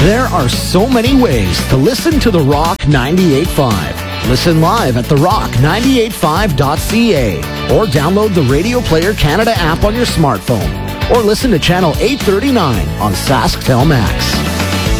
There are so many ways to listen to The Rock 98.5. Listen live at therock985.ca or download the Radio Player Canada app on your smartphone or listen to Channel 839 on SaskTel Max.